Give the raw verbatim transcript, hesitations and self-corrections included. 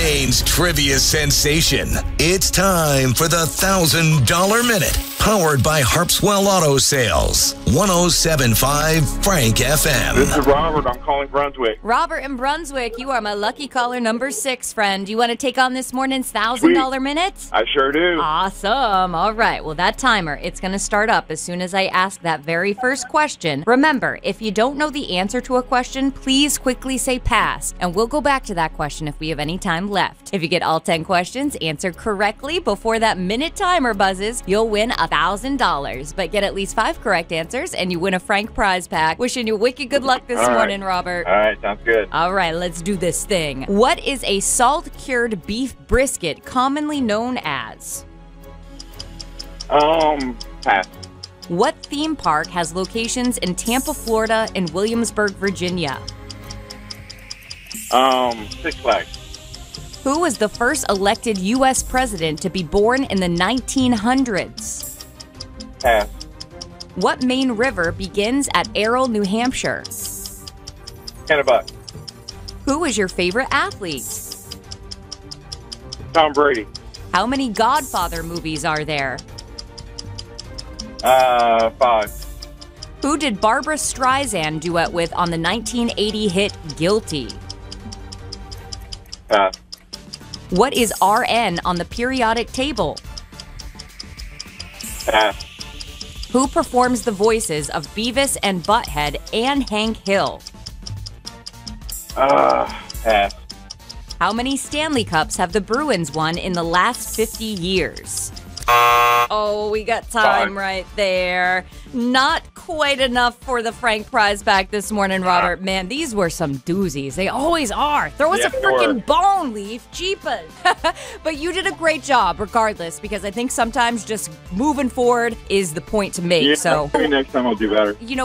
Maine's trivia sensation. It's time for the one thousand dollars Minute, powered by Harpswell Auto Sales. one oh seven point five Frank F M. This is Robert. I'm calling Brunswick. Robert in Brunswick, you are my lucky caller number six, friend. You want to take on this morning's one thousand dollars Minute? I sure do. Awesome. All right. Well, that timer, it's going to start up as soon as I ask that very first question. Remember, if you don't know the answer to a question, please quickly say pass, and we'll go back to that question if we have any time left. If you get all ten questions answered correctly before that minute timer buzzes, you'll win one thousand dollars. But get at least five correct answers, and you win a Frank prize pack. Wishing you wicked good luck this All right. morning, Robert. All right, sounds good. All right, let's do this thing. What is a salt-cured beef brisket commonly known as? Um, pass. What theme park has locations in Tampa, Florida, and Williamsburg, Virginia? Um, Six Flags. Who was the first elected U S president to be born in the nineteen hundreds? Pass. What main river begins at Errol, New Hampshire? Kennebuck. Who is your favorite athlete? Tom Brady. How many Godfather movies are there? Uh, five. Who did Barbra Streisand duet with on the nineteen eighty hit Guilty? Pass. What is R N on the periodic table? Pass. Who performs the voices of Beavis and Butthead and Hank Hill? Uh, pass. How many Stanley Cups have the Bruins won in the last fifty years? Oh, we got time Five. right there. Not quite enough for the Frank prize back this morning, Robert. Man, these were some doozies. They always are. Throw us Yeah, a they freaking were. bone, Leaf. Jeepers. But you did a great job regardless, because I think sometimes just moving forward is the point to make. Yeah, So, maybe next time I'll do better. you know,